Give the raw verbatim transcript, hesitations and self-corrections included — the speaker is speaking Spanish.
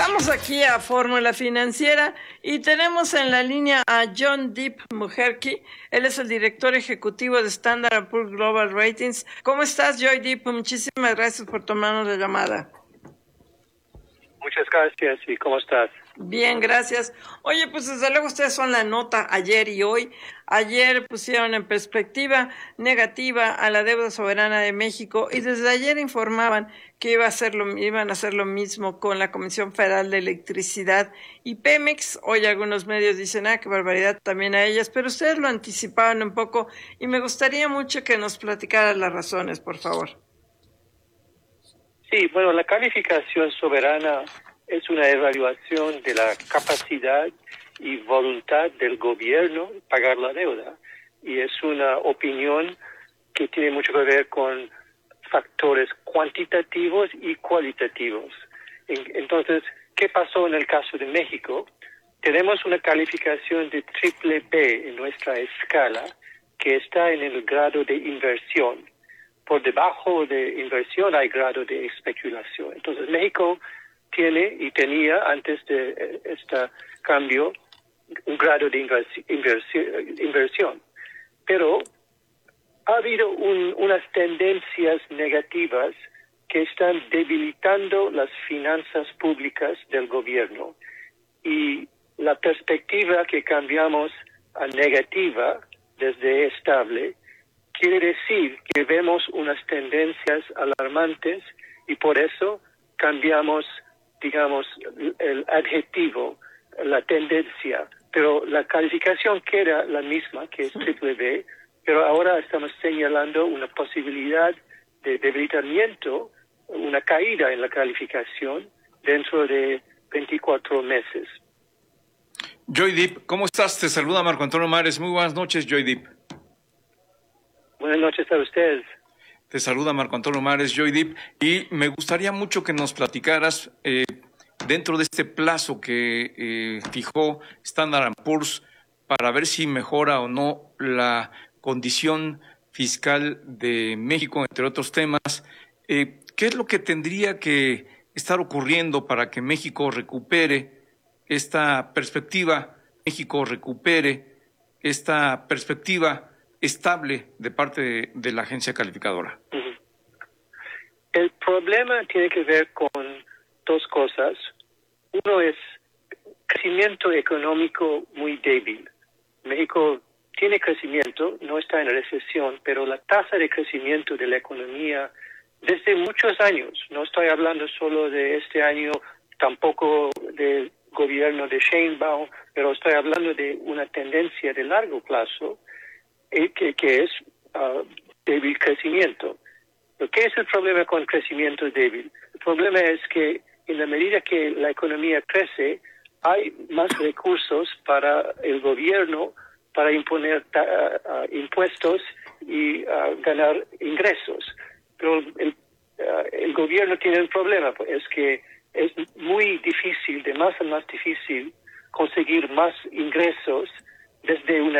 Regresamos aquí a Fórmula Financiera y tenemos en la línea a John Deep Mujerki. Él es el director ejecutivo de Standard and Poor's Global Ratings. ¿Cómo estás, Joy Deep? Muchísimas gracias por tomarnos la llamada. Muchas gracias. ¿Y cómo estás? Bien, gracias. Oye, pues desde luego ustedes son la nota ayer y hoy. Ayer pusieron en perspectiva negativa a la deuda soberana de México y desde ayer informaban que iba a hacer lo, iban a hacer lo mismo con la Comisión Federal de Electricidad y Pemex. Hoy algunos medios dicen, ah, qué barbaridad también a ellas, pero ustedes lo anticipaban un poco y me gustaría mucho que nos platicaras las razones, por favor. Sí, bueno, la calificación soberana es una evaluación de la capacidad y voluntad del gobierno pagar la deuda. Y es una opinión que tiene mucho que ver con factores cuantitativos y cualitativos. Entonces, ¿qué pasó en el caso de México? Tenemos una calificación de triple B en nuestra escala que está en el grado de inversión. Por debajo de inversión hay grado de especulación. Entonces, México tiene y tenía antes de este cambio un grado de inversi inversi inversión. Pero ha habido un, unas tendencias negativas que están debilitando las finanzas públicas del gobierno. Y la perspectiva que cambiamos a negativa desde estable quiere decir que vemos unas tendencias alarmantes y por eso cambiamos, digamos, el adjetivo, la tendencia, pero la calificación queda la misma, que es triple B, pero ahora estamos señalando una posibilidad de debilitamiento, una caída en la calificación dentro de veinticuatro meses. Joy Deep, ¿cómo estás? Te saluda Marco Antonio Mares. Muy buenas noches, Joy Deep. Buenas noches a ustedes. Te saluda Marco Antonio Mares, Joy Deep, y me gustaría mucho que nos platicaras eh, dentro de este plazo que eh, fijó Standard and Poor's para ver si mejora o no la condición fiscal de México, entre otros temas. Eh, ¿Qué es lo que tendría que estar ocurriendo para que México recupere esta perspectiva, México recupere esta perspectiva estable de parte de, de la agencia calificadora? Uh-huh. El problema tiene que ver con dos cosas. Uno es crecimiento económico muy débil. México tiene crecimiento, no está en recesión, pero la tasa de crecimiento de la economía desde muchos años, no estoy hablando solo de este año, tampoco del gobierno de Sheinbaum, pero estoy hablando de una tendencia de largo plazo, Que, que es uh, débil crecimiento. ¿Qué es el problema con crecimiento débil? El problema es que en la medida que la economía crece, hay más recursos para el gobierno para imponer uh, uh, impuestos y uh, ganar ingresos. Pero el, uh, el gobierno tiene un problema, es que es muy difícil, de más en más difícil, conseguir más ingresos desde una